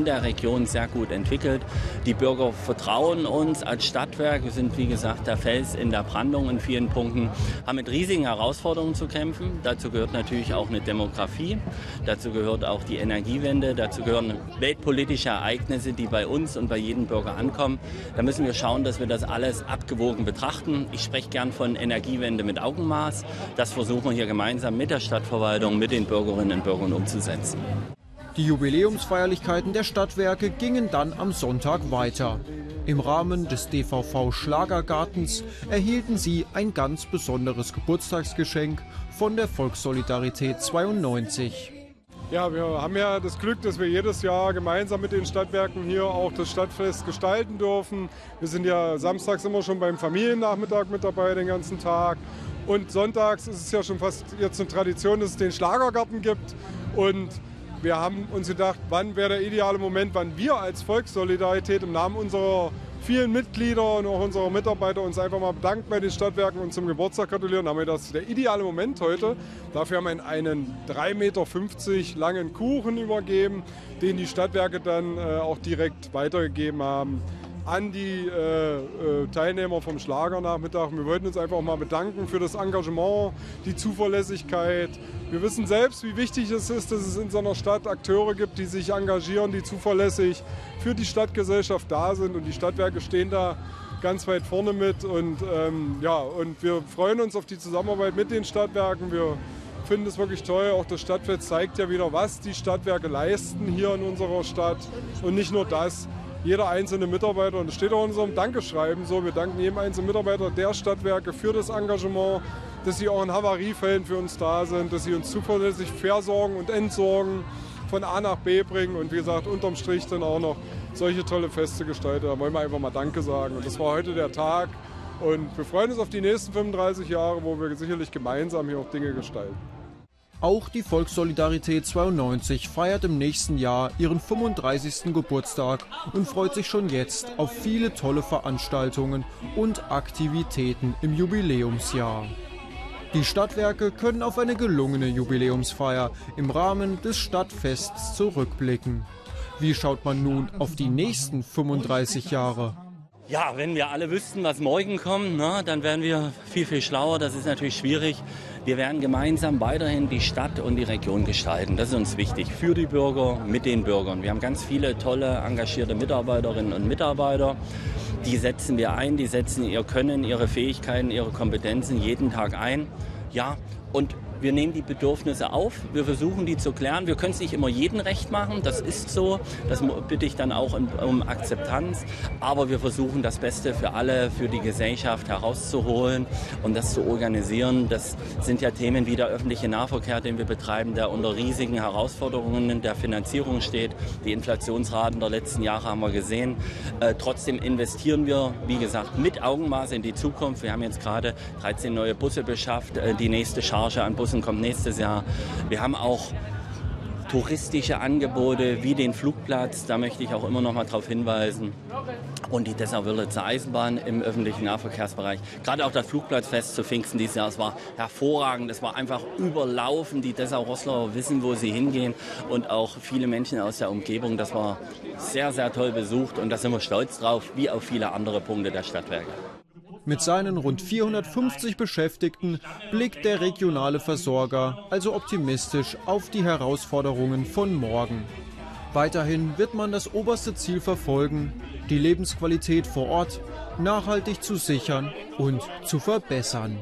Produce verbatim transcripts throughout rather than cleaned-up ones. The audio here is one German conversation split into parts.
in der Region sehr gut entwickelt. Die Bürger vertrauen uns als Stadtwerk. Wir sind, wie gesagt, der Fels in der Brandung in vielen Punkten, haben mit riesigen Herausforderungen zu kämpfen. Dazu gehört natürlich auch eine Demografie, dazu gehört auch die Energiewende, dazu gehören weltpolitische Ereignisse, die bei uns und bei jedem Bürger ankommen. Da müssen wir schauen, dass wir das alles abgewogen betrachten. Ich spreche gern von Energiewende mit Augenmaß. Das versuchen wir hier gemeinsam mit der Stadtverwaltung, mit den Bürgerinnen und Bürgern umzusetzen. Die Jubiläumsfeierlichkeiten der Stadtwerke gingen dann am Sonntag weiter. Im Rahmen des D V V Schlagergartens erhielten sie ein ganz besonderes Geburtstagsgeschenk von der Volkssolidarität zweiundneunzig. Ja, wir haben ja das Glück, dass wir jedes Jahr gemeinsam mit den Stadtwerken hier auch das Stadtfest gestalten dürfen. Wir sind ja samstags immer schon beim Familiennachmittag mit dabei den ganzen Tag. Und sonntags ist es ja schon fast jetzt eine Tradition, dass es den Schlagergarten gibt. Und wir haben uns gedacht, wann wäre der ideale Moment, wann wir als Volkssolidarität im Namen unserer vielen Mitglieder und auch unserer Mitarbeiter uns einfach mal bedanken bei den Stadtwerken und zum Geburtstag gratulieren. Da haben wir das ist der ideale Moment heute. Dafür haben wir einen drei Meter fünfzig langen Kuchen übergeben, den die Stadtwerke dann äh, auch direkt weitergegeben haben an die äh, äh, Teilnehmer vom Schlagernachmittag. Wir wollten uns einfach auch mal bedanken für das Engagement, die Zuverlässigkeit. Wir wissen selbst, wie wichtig es ist, dass es in so einer Stadt Akteure gibt, die sich engagieren, die zuverlässig für die Stadtgesellschaft da sind. Und die Stadtwerke stehen da ganz weit vorne mit. Und, ähm, ja, und wir freuen uns auf die Zusammenarbeit mit den Stadtwerken. Wir finden es wirklich toll. Auch das Stadtfest zeigt ja wieder, was die Stadtwerke leisten hier in unserer Stadt. Und nicht nur das. Jeder einzelne Mitarbeiter, und das steht auch in unserem Dankeschreiben so, wir danken jedem einzelnen Mitarbeiter der Stadtwerke für das Engagement, dass sie auch in Havariefällen für uns da sind, dass sie uns zuverlässig versorgen und entsorgen, von A nach B bringen und wie gesagt, unterm Strich dann auch noch solche tolle Feste gestalten. Da wollen wir einfach mal Danke sagen. Und das war heute der Tag und wir freuen uns auf die nächsten fünfunddreißig Jahre, wo wir sicherlich gemeinsam hier auch Dinge gestalten. Auch die Volkssolidarität zweiundneunzig feiert im nächsten Jahr ihren fünfunddreißigsten Geburtstag und freut sich schon jetzt auf viele tolle Veranstaltungen und Aktivitäten im Jubiläumsjahr. Die Stadtwerke können auf eine gelungene Jubiläumsfeier im Rahmen des Stadtfests zurückblicken. Wie schaut man nun auf die nächsten fünfunddreißig Jahre? Ja, wenn wir alle wüssten, was morgen kommt, na, dann wären wir viel, viel schlauer. Das ist natürlich schwierig. Wir werden gemeinsam weiterhin die Stadt und die Region gestalten. Das ist uns wichtig. Für die Bürger, mit den Bürgern. Wir haben ganz viele tolle, engagierte Mitarbeiterinnen und Mitarbeiter. Die setzen wir ein, die setzen ihr Können, ihre Fähigkeiten, ihre Kompetenzen jeden Tag ein. Ja, und wir nehmen die Bedürfnisse auf, wir versuchen die zu klären. Wir können es nicht immer jedem recht machen, das ist so. Das bitte ich dann auch um Akzeptanz. Aber wir versuchen das Beste für alle, für die Gesellschaft herauszuholen und das zu organisieren. Das sind ja Themen wie der öffentliche Nahverkehr, den wir betreiben, der unter riesigen Herausforderungen der Finanzierung steht. Die Inflationsraten der letzten Jahre haben wir gesehen. Äh, trotzdem investieren wir, wie gesagt, mit Augenmaß in die Zukunft. Wir haben jetzt gerade dreizehn neue Busse beschafft. Äh, die nächste Charge an Bussen kommt nächstes Jahr. Wir haben auch touristische Angebote wie den Flugplatz, da möchte ich auch immer noch mal darauf hinweisen. Und die Dessau-Wörlitzer Eisenbahn im öffentlichen Nahverkehrsbereich. Gerade auch das Flugplatzfest zu Pfingsten dieses Jahr, es war hervorragend, es war einfach überlaufen. Die Dessau-Roßlauer wissen, wo sie hingehen und auch viele Menschen aus der Umgebung. Das war sehr, sehr toll besucht und da sind wir stolz drauf, wie auf viele andere Punkte der Stadtwerke. Mit seinen rund vierhundertfünfzig Beschäftigten blickt der regionale Versorger also optimistisch auf die Herausforderungen von morgen. Weiterhin wird man das oberste Ziel verfolgen, die Lebensqualität vor Ort nachhaltig zu sichern und zu verbessern.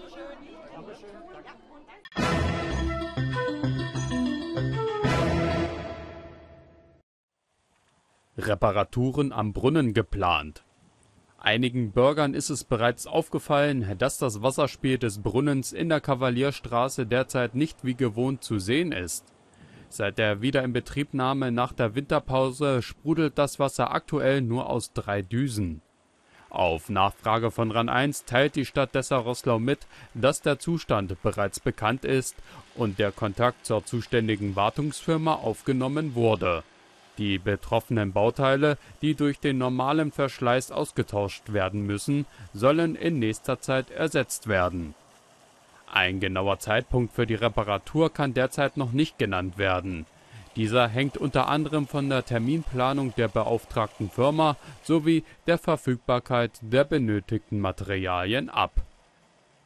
Reparaturen am Brunnen geplant. Einigen Bürgern ist es bereits aufgefallen, dass das Wasserspiel des Brunnens in der Kavalierstraße derzeit nicht wie gewohnt zu sehen ist. Seit der Wiederinbetriebnahme nach der Winterpause sprudelt das Wasser aktuell nur aus drei Düsen. Auf Nachfrage von RAN eins teilt die Stadt Dessau-Roßlau mit, dass der Zustand bereits bekannt ist und der Kontakt zur zuständigen Wartungsfirma aufgenommen wurde. Die betroffenen Bauteile, die durch den normalen Verschleiß ausgetauscht werden müssen, sollen in nächster Zeit ersetzt werden. Ein genauer Zeitpunkt für die Reparatur kann derzeit noch nicht genannt werden. Dieser hängt unter anderem von der Terminplanung der beauftragten Firma sowie der Verfügbarkeit der benötigten Materialien ab.